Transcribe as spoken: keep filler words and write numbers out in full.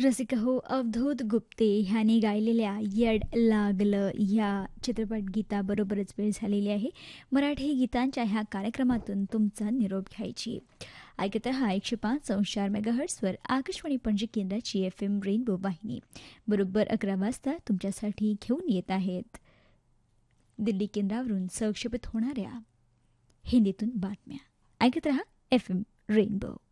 रसिका हो अवधूत गुप्ते ह्याने गायलेल्या येड लागलं ह्या चित्रपट गीताबरोबरच वेळ झालेली आहे. मराठी गीतांच्या ह्या कार्यक्रमातून तुमचा निरोप घ्यायची. ऐकत रहा एकशे पाच अंशार मेगाहर्ट्सवर आकाशवाणी पणजी केंद्राची एफ एम रेनबो वाहिनी. बरोबर अकरा वाजता तुमच्यासाठी घेऊन येत आहेत दिल्ली केंद्रावरून संक्षेपित होणाऱ्या हिंदीतून बातम्या. ऐकत रहा एफ एम रेनबो.